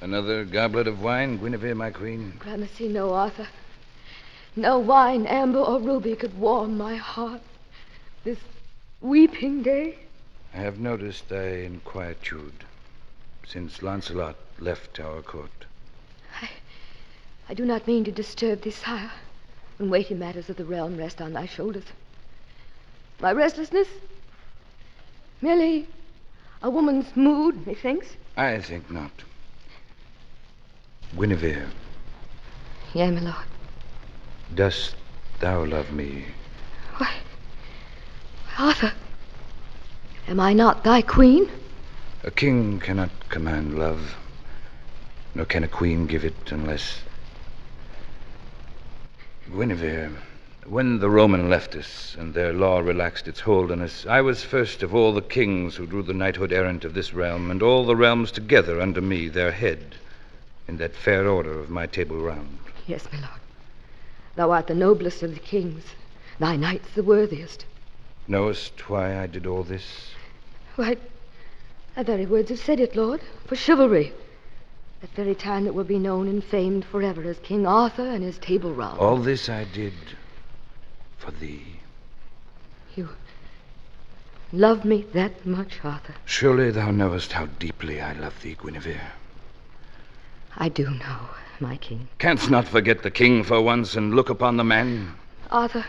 Another goblet of wine, Guinevere, my queen? Gramercy, no, Arthur. No wine, amber, or ruby could warm my heart this weeping day. I have noticed thy inquietude since Lancelot left our court. I do not mean to disturb thee, sire, when weighty matters of the realm rest on thy shoulders. My restlessness? Merely a woman's mood, methinks. I think not. Guinevere. Yea, my lord. Dost thou love me? Why, Arthur, am I not thy queen? A king cannot command love, nor can a queen give it unless... Guinevere, when the Roman left us and their law relaxed its hold on us, I was first of all the kings who drew the knighthood errant of this realm, and all the realms together under me, their head, in that fair order of my Table Round. Yes, my lord. Thou art the noblest of the kings, thy knights the worthiest. Knowest why I did all this? Why, thy very words have said it, Lord, for chivalry. That very time that will be known and famed forever as King Arthur and his Table Round. All this I did for thee. You love me that much, Arthur? Surely thou knowest how deeply I love thee, Guinevere. I do know, my king. Canst not forget the king for once and look upon the man? Arthur,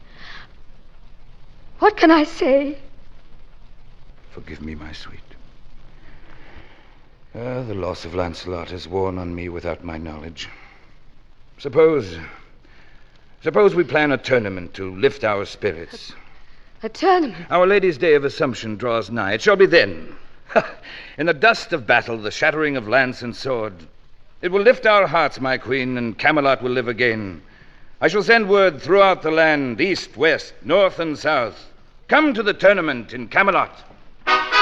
what can I say? Forgive me, my sweet. The loss of Lancelot has worn on me without my knowledge. Suppose we plan a tournament to lift our spirits. A tournament? Our Lady's Day of Assumption draws nigh. It shall be then. In the dust of battle, the shattering of lance and sword. It will lift our hearts, my queen, and Camelot will live again. I shall send word throughout the land, east, west, north, and south. Come to the tournament in Camelot.